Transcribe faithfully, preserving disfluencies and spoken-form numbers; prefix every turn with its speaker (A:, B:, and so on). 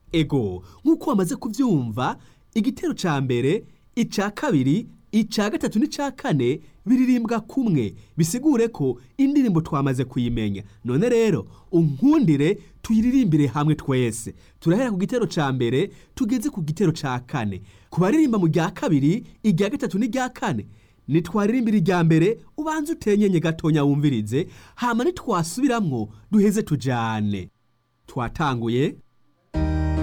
A: ego nk'uko wamaze kuvyumva igitero ca mbere ica kabiri ica gatatu n'ica kane biririmbwa kumwe bisigure ko indirimbo twamaze kuyimenya none rero unkundire tuyiririmbire hamwe twese turahera ku gitero ca mbere tugeze ku gitero ca kane kubaririmba mu rya kabiri irya gatatu n'irya kane nitwaririmbira irya mbere ubanze utenyenye gatonya wumvirize hama nitwasubiramwo duheze tujane twatanguye